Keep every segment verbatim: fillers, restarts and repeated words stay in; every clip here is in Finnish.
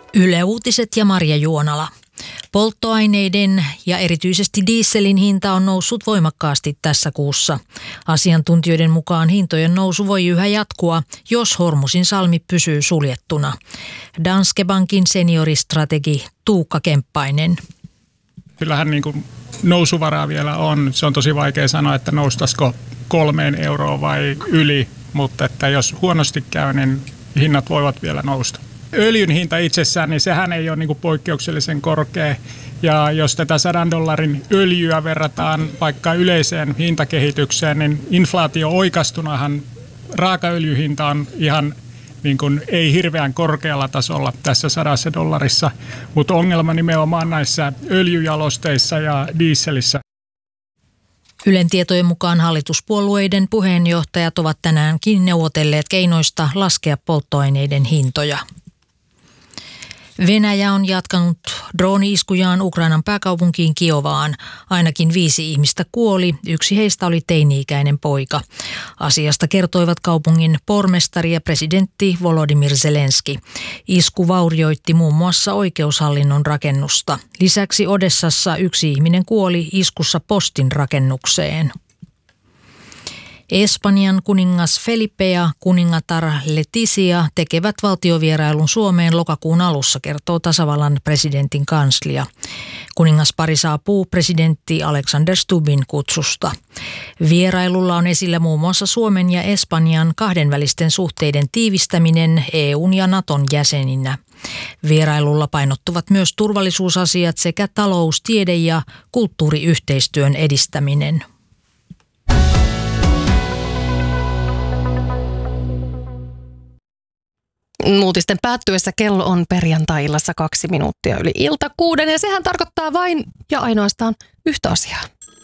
Yle Uutiset ja Marja Juonala. Polttoaineiden ja erityisesti dieselin hinta on noussut voimakkaasti tässä kuussa. Asiantuntijoiden mukaan hintojen nousu voi yhä jatkua, jos Hormusin salmi pysyy suljettuna. Danske Bankin senioristrategi Tuukka Kemppainen. Kyllähän niin kuin nousuvaraa vielä on. Se on tosi vaikea sanoa, että noustaisiko kolmeen euroon vai yli, mutta että jos huonosti käy, niin hinnat voivat vielä nousta. Öljyn hinta itsessään, niin sehän ei ole niin kuin poikkeuksellisen korkea. Ja jos tätä sadan dollarin öljyä verrataan vaikka yleiseen hintakehitykseen, niin inflaatio oikastunahan raakaöljyhinta on ihan niin kuin ei hirveän korkealla tasolla tässä sadassa dollarissa. Mutta ongelma nimenomaan näissä öljyjalosteissa ja dieselissä. Ylen tietojen mukaan hallituspuolueiden puheenjohtajat ovat tänäänkin neuvotelleet keinoista laskea polttoaineiden hintoja. Venäjä on jatkanut drooni-iskujaan Ukrainan pääkaupunkiin Kiovaan. Ainakin viisi ihmistä kuoli, yksi heistä oli teini-ikäinen poika. Asiasta kertoivat kaupungin pormestari ja presidentti Volodymyr Zelenski. Isku vaurioitti muun muassa oikeushallinnon rakennusta. Lisäksi Odessassa yksi ihminen kuoli iskussa postin rakennukseen. Espanjan kuningas Felipe ja kuningatar Letizia tekevät valtiovierailun Suomeen lokakuun alussa, kertoo tasavallan presidentin kanslia. Kuningaspari saapuu presidentti Alexander Stubbin kutsusta. Vierailulla on esillä muun muassa Suomen ja Espanjan kahdenvälisten suhteiden tiivistäminen E U:n ja Naton jäseninä. Vierailulla painottuvat myös turvallisuusasiat sekä talous-, tiede- ja kulttuuriyhteistyön edistäminen. Uutisten päättyessä kello on perjantai-illassa kaksi minuuttia yli ilta kuuden ja sehän tarkoittaa vain ja ainoastaan yhtä asiaa.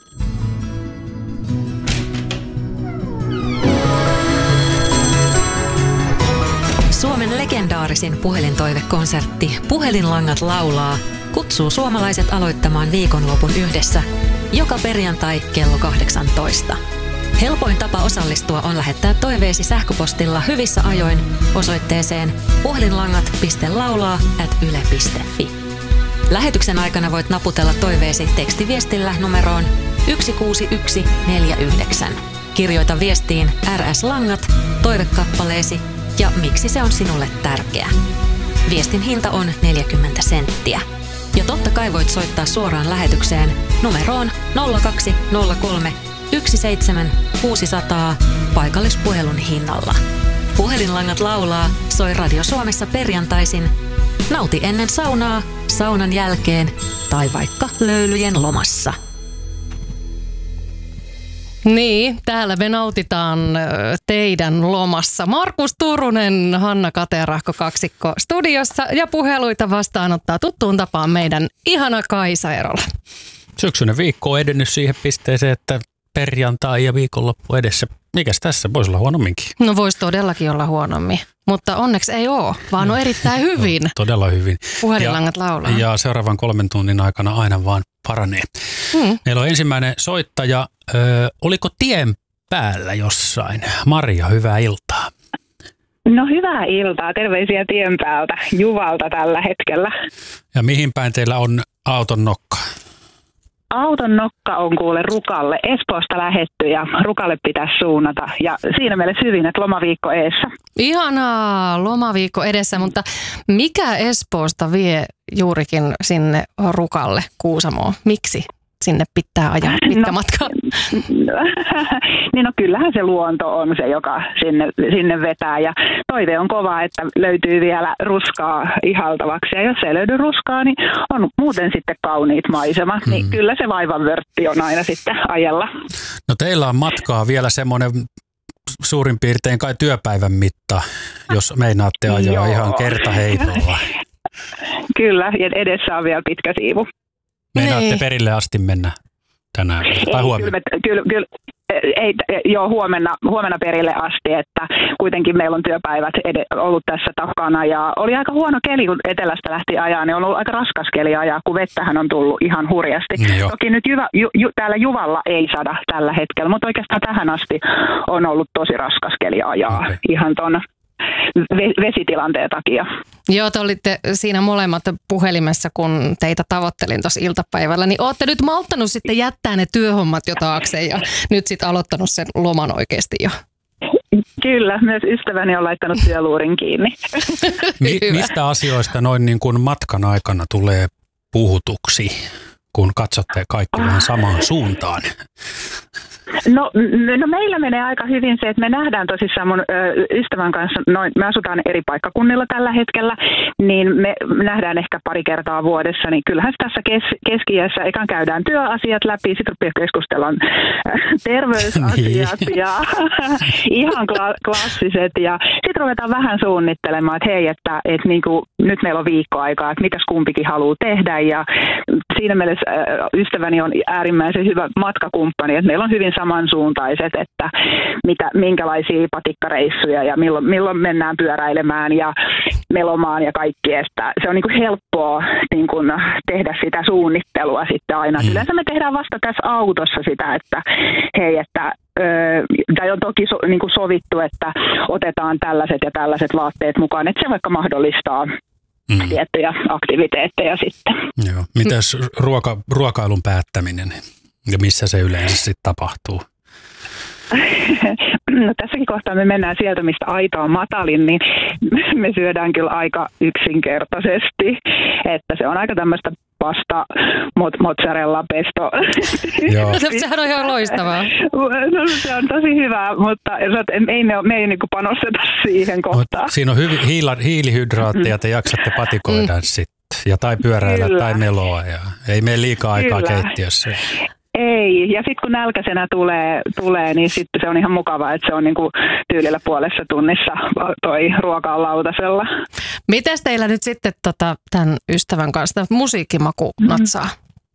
Suomen legendaarisin puhelintoivekonsertti Puhelinlangat laulaa kutsuu suomalaiset aloittamaan viikonlopun yhdessä joka perjantai kello kahdeksantoista. Helpoin tapa osallistua on lähettää toiveesi sähköpostilla hyvissä ajoin osoitteeseen puhelinlangat piste laulaa ät yle piste fi. Lähetyksen aikana voit naputella toiveesi tekstiviestillä numeroon yksi kuusi yksi neljä yhdeksän. Kirjoita viestiin R S-langat, toivekappaleesi ja miksi se on sinulle tärkeä. Viestin hinta on neljäkymmentä senttiä. Ja totta kai voit soittaa suoraan lähetykseen numeroon nolla kaksi nolla kolme yksi seitsemän kuusi nolla nolla paikallispuhelun hinnalla. Puhelinlangat laulaa soi Radio Suomessa perjantaisin. Nauti ennen saunaa, saunan jälkeen tai vaikka löylyjen lomassa. Niin, täällä me nautitaan teidän lomassa. Markus Turunen, Hanna Katerahko kaksikko studiossa ja puheluita vastaanottaa tuttuun tapaan meidän ihana Kaisa Erola. Syksyinen viikko on edennyt siihen pisteeseen, että perjantai ja viikonloppu edessä. Mikäs tässä? Voisi olla huonomminkin. No voisi todellakin olla huonommin, mutta onneksi ei ole, vaan on erittäin hyvin. No, todella hyvin. Puhelinlangat laulaa. Ja seuraavan kolmen tunnin aikana aina vaan paranee. Hmm. Meillä on ensimmäinen soittaja. Ö, oliko tien päällä jossain? Maria, hyvää iltaa. No hyvää iltaa. Terveisiä tien päältä Juvalta tällä hetkellä. Ja mihin päin teillä on auton nokka? Auton nokka on kuule Rukalle. Espoosta lähetty ja Rukalle pitäisi suunnata. Ja siinä mielessä hyvin, että lomaviikko eessä. Ihanaa, lomaviikko edessä, mutta mikä Espoosta vie juurikin sinne Rukalle, Kuusamoon? Miksi sinne pitää ajaa pitkä no, matka? Niin no kyllähän se luonto on se, joka sinne, sinne vetää. Ja toive on kova, että löytyy vielä ruskaa ihaltavaksi. Ja jos ei löydy ruskaa, niin on muuten sitten kauniit maisemat. Mm. Niin kyllä se vaivan vörtti on aina sitten ajella. No teillä on matkaa vielä semmoinen suurin piirtein kai työpäivän mitta, jos meinaatte ajaa ihan kertaheitolla. Kyllä, ja edessä on vielä pitkä siivu. Meinaatte niin perille asti mennä tänään tai huomenna? Ei, kyllä, kyllä, ei, joo, huomenna, huomenna perille asti, että kuitenkin meillä on työpäivät ed- ollut tässä takana ja oli aika huono keli, kun etelästä lähti ajaa, niin on ollut aika raskas keli ajaa, kun vettähän on tullut ihan hurjasti. No, toki nyt Jyvä, ju, ju, täällä Juvalla ei sada tällä hetkellä, mutta oikeastaan tähän asti on ollut tosi raskas keli ajaa okay. ihan tuon vesitilanteen takia. Joo, te olitte siinä molemmat puhelimessa, kun teitä tavoittelin tuossa iltapäivällä, niin ootte nyt malttanut sitten jättää ne työhommat jo taakse ja nyt sitten aloittanut sen loman oikeasti jo. Kyllä, myös ystäväni on laittanut työluurin kiinni. Mi- mistä asioista noin niin kuin matkan aikana tulee puhutuksi, kun katsotte kaikki vähän samaan suuntaan? No, no meillä menee aika hyvin se, että me nähdään tosissaan mun ö, ystävän kanssa, noin, me asutaan eri paikkakunnilla tällä hetkellä, niin me nähdään ehkä pari kertaa vuodessa, niin kyllähän tässä kes, keski-iässä ekan käydään työasiat läpi, sitten rupeaa keskustellaan terveysasiat ja ihan kla- klassiset ja sitten ruvetaan vähän suunnittelemaan, että hei, että, että niin kuin, nyt meillä on viikkoaikaa, että mitäs kumpikin haluaa tehdä ja siinä mielessä ö, ystäväni on äärimmäisen hyvä matkakumppani, että meillä on hyvin samansuuntaiset, että mitä, minkälaisia patikkareissuja ja milloin, milloin mennään pyöräilemään ja melomaan ja kaikki, että se on niin kuin helppoa niin kuin tehdä sitä suunnittelua sitten aina. Mm. Yleensä me tehdään vasta tässä autossa sitä, että hei, että tai on toki so, niin kuin sovittu, että otetaan tällaiset ja tällaiset vaatteet mukaan, että se vaikka mahdollistaa mm. tiettyjä aktiviteetteja sitten. Joo. Mitäs ruoka, ruokailun päättäminen? Ja missä se yleensä sitten tapahtuu? No, tässäkin kohtaa me mennään sieltä, mistä aita on matalin, niin me syödään kyllä aika yksinkertaisesti. Että se on aika tämmöistä pasta, mozzarella, pesto. Joo. Sehän on ihan loistavaa. No, se on tosi hyvä, mutta ei me, me ei niinku panosteta siihen kohtaan. Mut siinä on hyvi, hiila, hiilihydraatteja, te jaksatte patikoida mm. sitten. Ja tai pyöräillä kyllä. Tai meloa. Ja ei mene liikaa aikaa kyllä. Keittiössä. Ei, ja sitten kun nälkäisenä tulee, tulee niin sitten se on ihan mukavaa, että se on niinku tyylillä puolessa tunnissa toi ruoka on lautasella. Mites teillä nyt sitten tota, tämän ystävän kanssa musiikkimaku natsaa?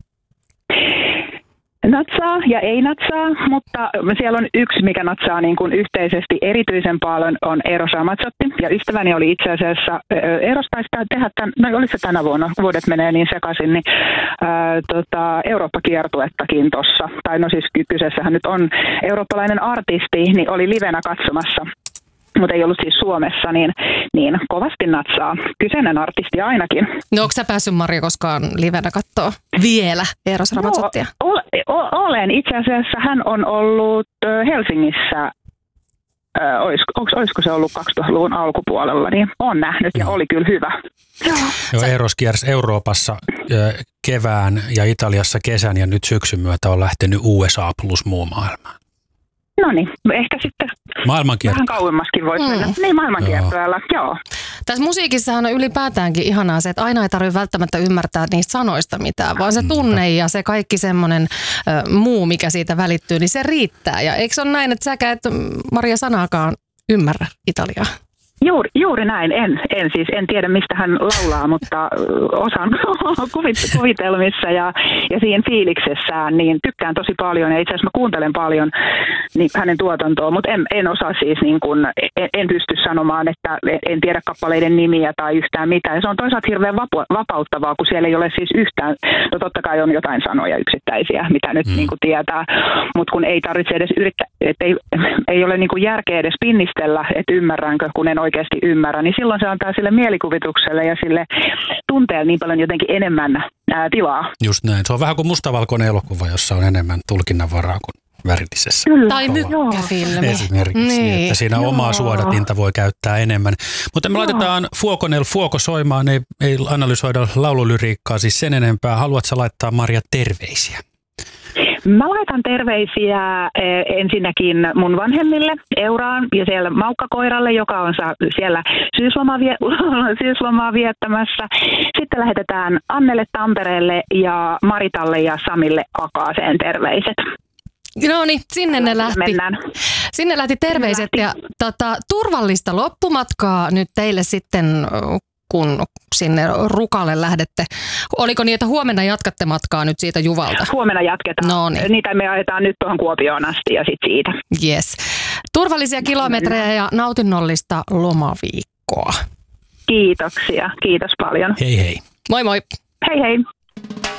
Natsaa ja ei natsaa, mutta siellä on yksi, mikä natsaa niin kuin yhteisesti erityisen paljon, on Eros Ramazzotti. Ja ystäväni oli itse asiassa, Eros taisi tehdä, tämän, no oliko se tänä vuonna, vuodet menee niin sekaisin, niin ää, tota, Eurooppa-kiertuettakin tuossa. Tai no siis kyseessähän nyt on eurooppalainen artisti, niin oli livenä katsomassa. Mutta ei ollut siis Suomessa, niin, niin kovasti natsaa. Kyseinen artisti ainakin. No onko sä päässyt, Maria, koskaan livenä katsoa vielä Eros Ramazzottia? No, olen. Itse asiassa hän on ollut Helsingissä, olisiko, olisiko se ollut kaksituhattaluvun alkupuolella, niin on nähnyt ja oli kyllä hyvä. Joo, Eros kiersi Euroopassa kevään ja Italiassa kesän ja nyt syksyn myötä on lähtenyt U S A plus muu maailmaan. No niin, ehkä sitten vähän kauemmaskin voisi mm. mennä. Niin, maailmankiertoilla, joo. joo. Tässä musiikissahan on ylipäätäänkin ihanaa se, että aina ei tarvitse välttämättä ymmärtää niistä sanoista mitään, vaan se tunne ja se kaikki semmoinen äh, muu, mikä siitä välittyy, niin se riittää. Ja eikö se ole näin, että säkään et Maria sanaakaan ymmärrä italiaa? Juuri, juuri näin. En, en siis en tiedä, mistä hän laulaa, mutta osaan kuvitelmissa ja, ja siinä fiiliksessään, niin tykkään tosi paljon ja itse asiassa mä kuuntelen paljon niin hänen tuotantoa, mutta en, en osaa siis niin kuin, en, en pysty sanomaan, että en tiedä kappaleiden nimiä tai yhtään mitään. Ja se on toisaalta hirveän vapu, vapauttavaa, kun siellä ei ole siis yhtään, no totta kai on jotain sanoja yksittäisiä, mitä nyt mm. niin kuin tietää, mutta kun ei tarvitse edes yrittää, että ei, ei ole niin kuin järkeä edes pinnistellä, että ymmärränkö, kun en oikeasti ymmärrä, niin silloin se antaa sille mielikuvitukselle ja sille tunteelle niin paljon jotenkin enemmän ää, tilaa. Just näin. Se on vähän kuin mustavalkoinen elokuva, jossa on enemmän tulkinnanvaraa kuin värillisessä. Kyllä. Tai mykkäfilmi. Esimerkiksi, niin. Että siinä joo. Omaa suodatinta voi käyttää enemmän. Mutta me joo. laitetaan Fuokonel Fuoko soimaan, ei, ei analysoida laululyriikkaa siis sen enempää. Haluatko laittaa, Maria, terveisiä? Mä laitan terveisiä ensinnäkin mun vanhemmille Euraan ja siellä Maukkakoiralle, joka on siellä syyslomaa, vie- syyslomaa viettämässä. Sitten lähetetään Annelle Tampereelle ja Maritalle ja Samille Akaaseen terveiset. No niin, sinne ne lähti. Mennään. Sinne lähti terveiset lähti. Ja tota, turvallista loppumatkaa nyt teille sitten, kun sinne Rukalle lähdette. Oliko niin, että huomenna jatkatte matkaa nyt siitä Juvalta? Huomenna jatketaan. No niin. Niitä me ajetaan nyt tuohon Kuopioon asti ja sitten siitä. Yes. Turvallisia kilometrejä ja nautinnollista lomaviikkoa. Kiitoksia. Kiitos paljon. Hei hei. Moi moi. Hei hei.